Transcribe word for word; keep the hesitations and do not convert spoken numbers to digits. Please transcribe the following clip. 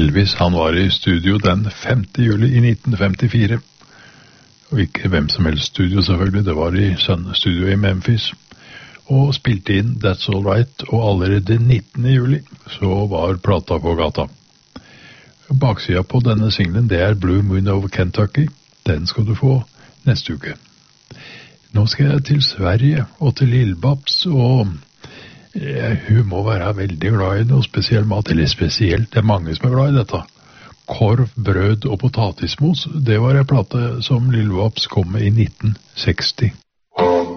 Elvis, han var i studio den femte juli i nitten femtifire. Og ikke hvem som helst studio selvfølgelig, det var i Sun-studio i Memphis. Og spilte inn That's All Right, og allerede nittende juli så var plata på gata. Baksida på denne singlen, det er Blue Moon over Kentucky. Den skal du få neste uke. Nå skal jeg til Sverige og til Lill-Babs, og eh, hun må være veldig glad i noe spesiell mat, eller spesielt, det er mange som er glad i dette. Korv, brød og potatismos, det var en plate som Lill-Babs kom med i nitten seksti.